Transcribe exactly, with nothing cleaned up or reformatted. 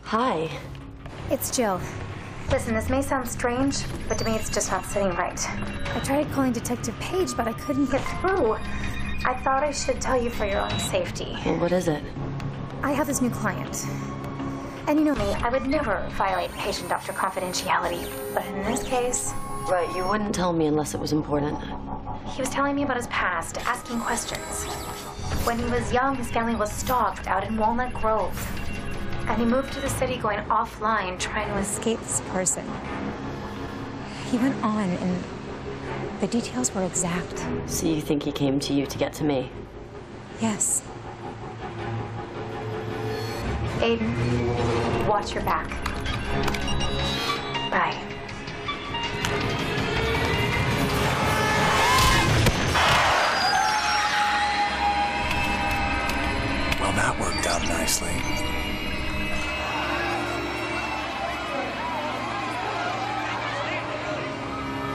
Hi. It's Jill. Listen, this may sound strange, but to me it's just not sitting right. I tried calling Detective Page, but I couldn't get through. I thought I should tell you for your own safety. Well, what is it? I have this new client. And you know me, I would never violate patient-doctor confidentiality. But in this case... Right, you wouldn't tell me unless it was important. He was telling me about his past, asking questions. When he was young, his family was stalked out in Walnut Grove. And he moved to the city going offline, trying to escape this person. He went on, and the details were exact. So you think he came to you to get to me? Yes. Aiden, watch your back. Bye. Well, that worked out nicely.